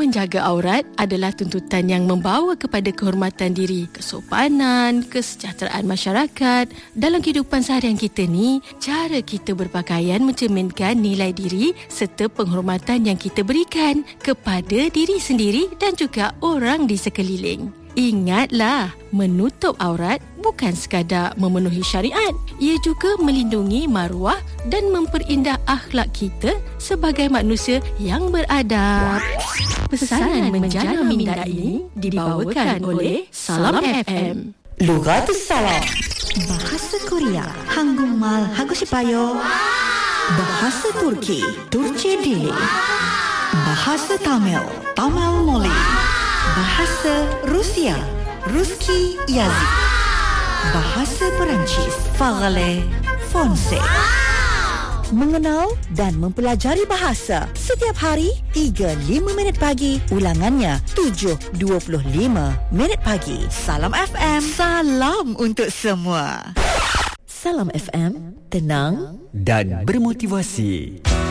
Menjaga aurat adalah tuntutan yang membawa kepada kehormatan diri, kesopanan, kesejahteraan masyarakat. Dalam kehidupan seharian kita ni, cara kita berpakaian mencerminkan nilai diri serta penghormatan yang kita berikan kepada diri sendiri dan juga orang di sekeliling. Ingatlah, menutup aurat bukan sekadar memenuhi syariat. Ia juga melindungi maruah dan memperindah akhlak kita sebagai manusia yang beradab. Pesanan menjana minda ini dibawakan oleh Salam FM. Lughatus Salam. Bahasa Korea, Hangumal Hagosipayo. Bahasa Turki, Turki Dili. Bahasa Tamil, Tamil Moli. Bahasa Rusia, Ruski Yazid. Bahasa Perancis, Parler Français. Mengenal dan mempelajari bahasa setiap hari 3-5 minit pagi. Ulangannya 7.25 minit pagi. Salam FM. Salam untuk semua. Salam FM, tenang dan bermotivasi.